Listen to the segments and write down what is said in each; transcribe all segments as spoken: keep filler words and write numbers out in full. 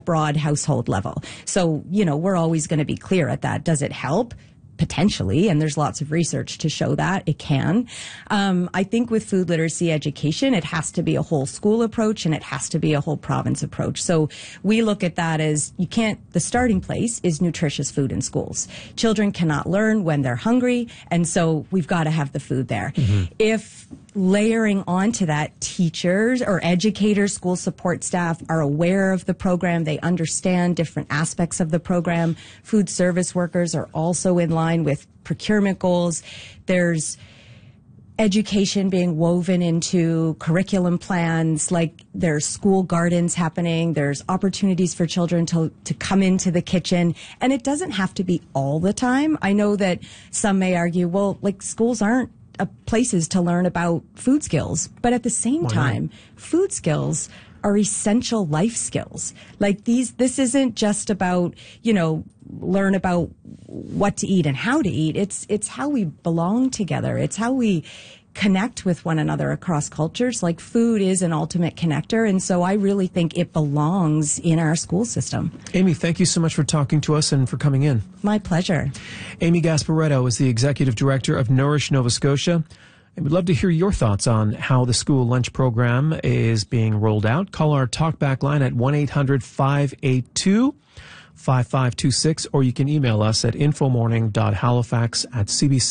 broad household level. So, you know, we're always going to be clear at that. Does it help? Potentially, and there's lots of research to show that it can. Um, I think with food literacy education, it has to be a whole school approach and it has to be a whole province approach. So we look at that as you can't, the starting place is nutritious food in schools. Children cannot learn when they're hungry, and so we've got to have the food there. Mm-hmm. If layering onto that, teachers or educators, school support staff are aware of the program. They understand different aspects of the program. Food service workers are also in line with procurement goals. There's education being woven into curriculum plans, like there's school gardens happening. There's opportunities for children to, to come into the kitchen. And it doesn't have to be all the time. I know that some may argue, well, like schools aren't Uh, places to learn about food skills. But at the same time, food skills are essential life skills. Like these, this isn't just about, you know, learn about what to eat and how to eat. It's, it's how we belong together. It's how we connect with one another across cultures. Like food is an ultimate connector. And so I really think it belongs in our school system. Amy, thank you so much for talking to us and for coming in. My pleasure. Amy Gasparetto is the Executive Director of Nourish Nova Scotia. And we'd love to hear your thoughts on how the school lunch program is being rolled out. Call our talkback line at one eight hundred five eight two five five two six, or you can email us at infomorning.halifax at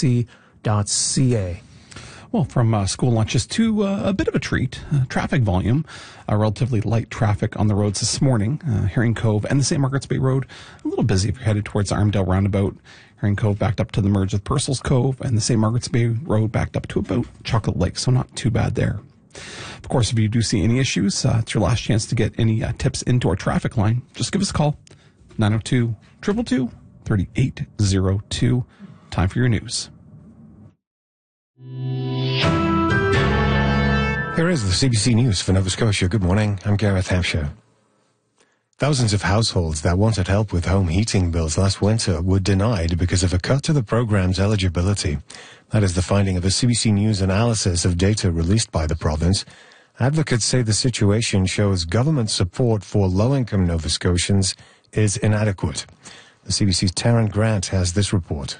cbc.ca. Well, from uh, school lunches to uh, a bit of a treat, uh, traffic volume, uh, relatively light traffic on the roads this morning. Uh, Herring Cove and the Saint Margaret's Bay Road, a little busy if you're headed towards Armdale Roundabout. Herring Cove backed up to the merge with Purcell's Cove, and the Saint Margaret's Bay Road backed up to about Chocolate Lake, so not too bad there. Of course, if you do see any issues, uh, it's your last chance to get any uh, tips into our traffic line. Just give us a call, nine oh two, two two two, three eight oh two. Time for your news. Here is the C B C News for Nova Scotia. Good morning. I'm Gareth Hampshire. Thousands of households that wanted help with home heating bills last winter were denied because of a cut to the program's eligibility. That is the finding of a C B C News analysis of data released by the province. Advocates say the situation shows government support for low-income Nova Scotians is inadequate. The C B C's Taryn Grant has this report.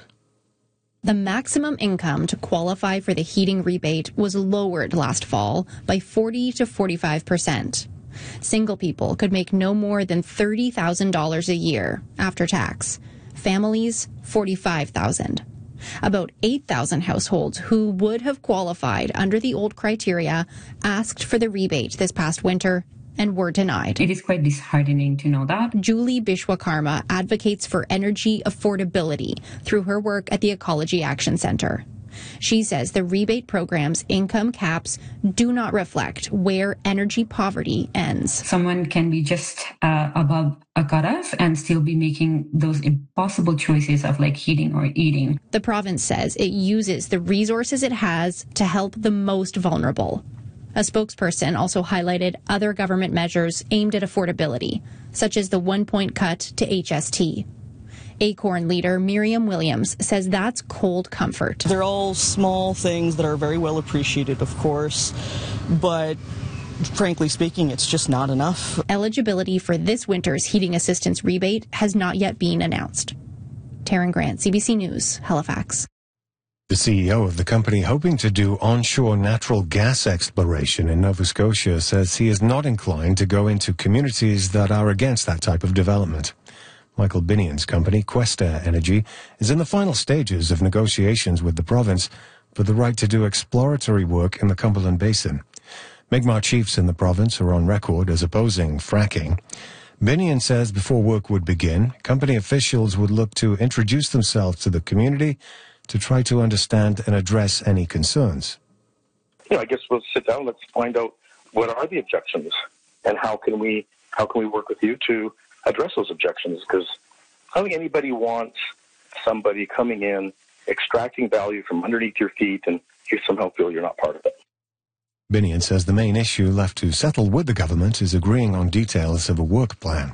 The maximum income to qualify for the heating rebate was lowered last fall by forty to forty-five percent. Single people could make no more than thirty thousand dollars a year after tax. Families, forty-five thousand dollars. About eight thousand households who would have qualified under the old criteria asked for the rebate this past winter and were denied. It is quite disheartening to know that. Julie Bishwakarma advocates for energy affordability through her work at the Ecology Action Centre. She says the rebate program's income caps do not reflect where energy poverty ends. Someone can be just uh, above a cutoff and still be making those impossible choices of like heating or eating. The province says it uses the resources it has to help the most vulnerable. A spokesperson also highlighted other government measures aimed at affordability, such as the one-point cut to H S T. Acorn leader Miriam Williams says that's cold comfort. They're all small things that are very well appreciated, of course, but frankly speaking, it's just not enough. Eligibility for this winter's heating assistance rebate has not yet been announced. Taryn Grant, C B C News, Halifax. The C E O of the company hoping to do onshore natural gas exploration in Nova Scotia says he is not inclined to go into communities that are against that type of development. Michael Binion's company, Questa Energy, is in the final stages of negotiations with the province for the right to do exploratory work in the Cumberland Basin. Mi'kmaq chiefs in the province are on record as opposing fracking. Binion says before work would begin, company officials would look to introduce themselves to the community to try to understand and address any concerns. You know, I guess we'll sit down, let's find out what are the objections and how can we how can we work with you to address those objections, because I don't think anybody wants somebody coming in, extracting value from underneath your feet, and you somehow feel you're not part of it. Binion says the main issue left to settle with the government is agreeing on details of a work plan.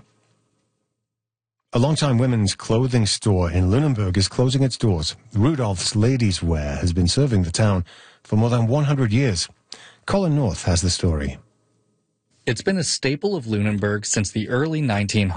A longtime women's clothing store in Lunenburg is closing its doors. Rudolph's Ladies Wear has been serving the town for more than one hundred years. Colin North has the story. It's been a staple of Lunenburg since the early nineteen hundreds.